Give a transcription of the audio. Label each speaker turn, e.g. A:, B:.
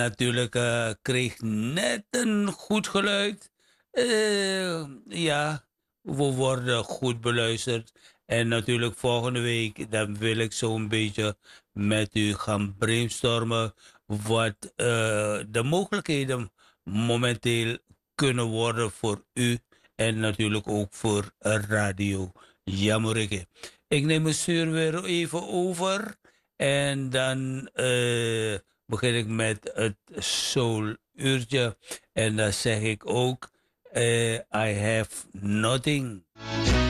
A: Natuurlijk kreeg net een goed geluid. Ja, we worden goed beluisterd. En natuurlijk volgende week, dan wil ik zo'n beetje met u gaan brainstormen wat de mogelijkheden momenteel kunnen worden voor u en natuurlijk ook voor radio. Jammerike. Ik neem mijn stuur weer even over en dan begin ik met het soul uurtje en dan zeg ik ook I have nothing.